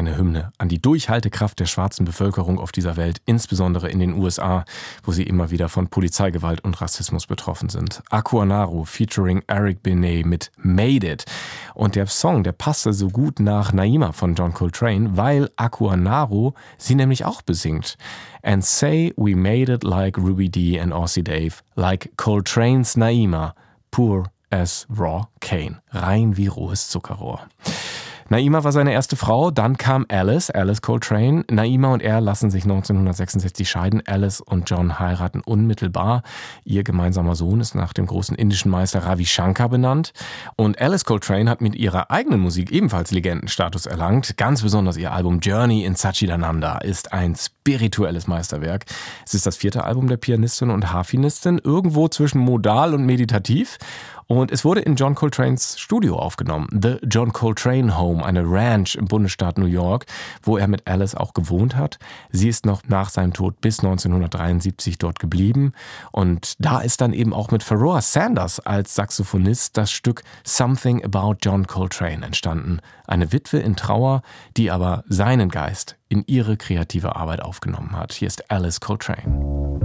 eine Hymne an die Durchhaltekraft der schwarzen Bevölkerung auf dieser Welt, insbesondere in den USA, wo sie immer wieder von Polizeigewalt und Rassismus betroffen sind. Aquanaru featuring Eric Benet mit Made It. Und der Song, der passte so gut nach Naima von John Coltrane, weil Aquanaru sie nämlich auch besingt. And say we made it like Ruby Dee and Aussie Dave, like Coltrane's Naima, pure as raw cane. Rein wie rohes Zuckerrohr. Naima war seine erste Frau, dann kam Alice Coltrane. Naima und er lassen sich 1966 scheiden. Alice und John heiraten unmittelbar. Ihr gemeinsamer Sohn ist nach dem großen indischen Meister Ravi Shankar benannt. Und Alice Coltrane hat mit ihrer eigenen Musik ebenfalls Legendenstatus erlangt. Ganz besonders ihr Album Journey in Satchidananda ist ein spirituelles Meisterwerk. Es ist das 4. Album der Pianistin und Harfenistin, irgendwo zwischen modal und meditativ. Und es wurde in John Coltranes Studio aufgenommen, The John Coltrane Home, eine Ranch im Bundesstaat New York, wo er mit Alice auch gewohnt hat. Sie ist noch nach seinem Tod bis 1973 dort geblieben. Und da ist dann eben auch mit Pharoah Sanders als Saxophonist das Stück Something About John Coltrane entstanden. Eine Witwe in Trauer, die aber seinen Geist in ihre kreative Arbeit aufgenommen hat. Hier ist Alice Coltrane.